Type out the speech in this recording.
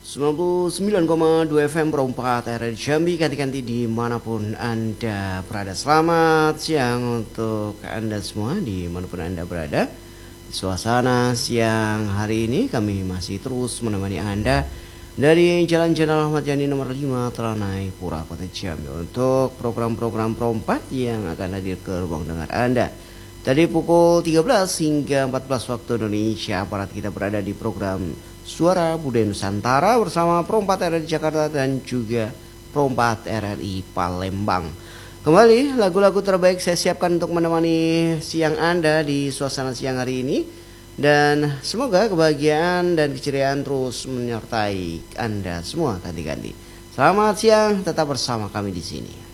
99,2 FM Perompak RRI Jambi, ganti-ganti dimanapun Anda berada. Selamat siang untuk Anda semua dimanapun Anda berada. Suasana siang hari ini kami masih terus menemani Anda dari Jalan Jenderal Ahmad Yani nomor 5 Telanai Pura Kota Jambi untuk program-program Perompak yang akan hadir ke ruang dengar Anda. Tadi pukul 13 hingga 14 waktu Indonesia Barat kita berada di program Suara Budaya Nusantara bersama Perompak RRI Jakarta dan juga Perompak RRI Palembang. Kembali lagu-lagu terbaik saya siapkan untuk menemani siang Anda di suasana siang hari ini. Dan semoga kebahagiaan dan keceriaan terus menyertai Anda semua ganti-ganti. Selamat siang, tetap bersama kami di sini.